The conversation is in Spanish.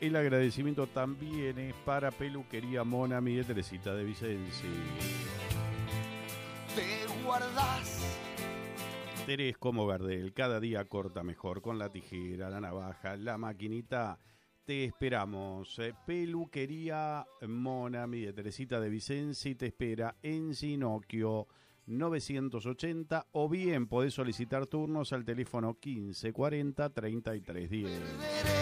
el agradecimiento también es para Peluquería Monami de Teresita de Vicenzi. Te guardás. Terés como Gardel, cada día corta mejor con la tijera, la navaja, la maquinita. Te esperamos. Peluquería Monami de Teresita de Vicenzi te espera en Sinocchio 980 o bien podés solicitar turnos al teléfono 1540 3310.